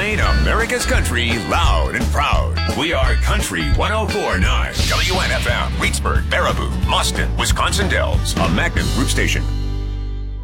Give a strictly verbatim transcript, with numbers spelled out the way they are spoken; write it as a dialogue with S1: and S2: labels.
S1: Playing America's country loud and proud. We are Country one oh four point nine. W N F M, Reedsburg, Baraboo, Mustin, Wisconsin Dells. A Magnum Group station.